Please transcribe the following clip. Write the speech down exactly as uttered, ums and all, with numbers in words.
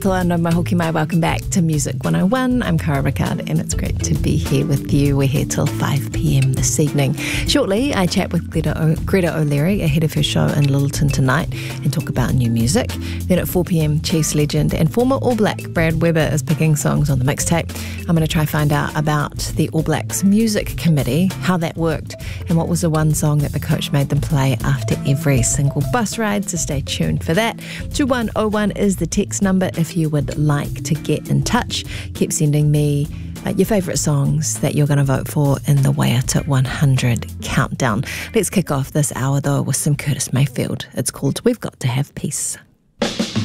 katoa no mai hoki mai. Welcome back to Music one oh one. I'm Cara Ricard and it's great to be here with you. We're here till five p.m. this evening. Shortly, I chat with Greta, o- Greta O'Leary ahead of her show in Littleton tonight and talk about new music. Then at four p.m, Chiefs legend and former All Black Brad Weber is picking songs on the mixtape. I'm going to try to find out about the All Blacks Music Committee, how that worked, and what was the one song that the coach made them play after every single bus ride. So stay tuned for that. two one oh one is the text number if you would like to get in touch. Keep sending me uh, your favourite songs that you're going to vote for in the Waiata one hundred countdown. Let's kick off this hour though with some Curtis Mayfield. It's called We've Got to Have Peace.